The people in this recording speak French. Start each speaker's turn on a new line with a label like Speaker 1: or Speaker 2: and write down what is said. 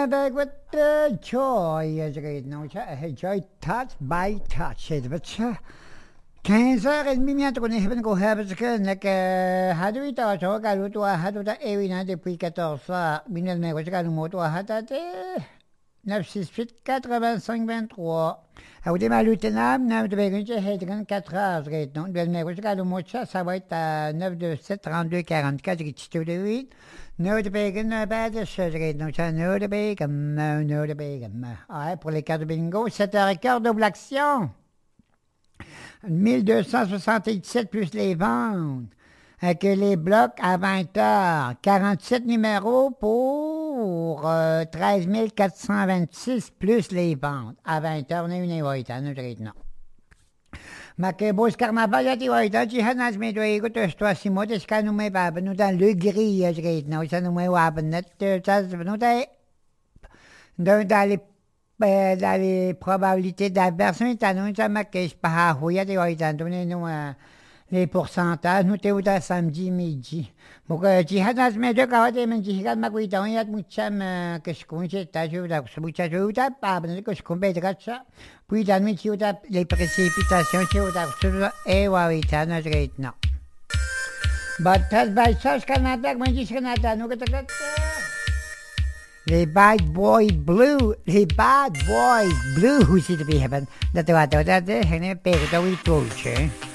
Speaker 1: back with joy, joy touch by touch. But 15h30 bientôt qu'on est venu qu'on a parce que haduit à toi quand tu as hadu ta evina depuis 14h minel ne quoi nous moto hatate 968 85 23 au démarrage lieutenant n'a de besoin de 4 heures donc de ne quoi nous moto ça va être à 927 32 44 qui de 8 no de besoin pas de chose donc ça no de besoin pour les cartes de bingo 7h15 double action 1277 plus les ventes. Avec les blocs à 20h. 47 numéros pour 13 426 plus les ventes. À 20h, on a une évoïte, nous non. Ma que beau carnaval, il y a des gens qui me disent que si moi, c'est nous met pas, nous dans le gris, non, ça nous met pas, nous dans les probabilités d'aversion, nous avons marqué par Houya de Haïti, nous les pourcentages, nous sommes dans samedi midi. Donc, jihad nas medio kawate men jihad makuita yat mucham que je connais ta je da mucha je da pas ben que je connais gacha puis dans mi les précipitations je da et wawita na great no. But tas by sas Canada men jihad Canada no que les bad boys blue who see to be heaven that the water that the hene per the we